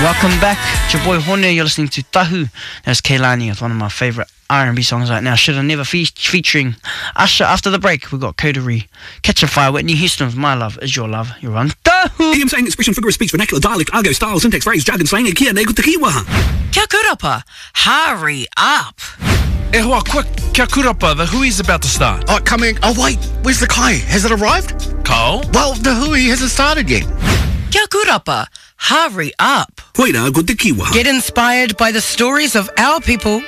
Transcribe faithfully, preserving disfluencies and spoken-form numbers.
Welcome back. It's your boy Horner. You're listening to Tahu. That's Keilani with one of my favourite R and B songs right now. Should I Never fe- featuring Usher. After the break, we've got Coterie, Catch a Fire, Whitney Houston with My Love Is Your Love. You're on Tahu. Idiom, saying, expression, figure of speech, vernacular, dialect, argot, style, syntax, phrase, jargon, slang, and kia, nego, te kiwaha. Kia kurapa, hurry up. E hoa, quick, kia kurapa, the hui's about to start. Oh, coming. Oh, wait, where's the kai? Has it arrived? Cole? Well, the hui hasn't started yet. Kia kurapa, hurry up. Koira, ko te kiwaha. Get inspired by the stories of our people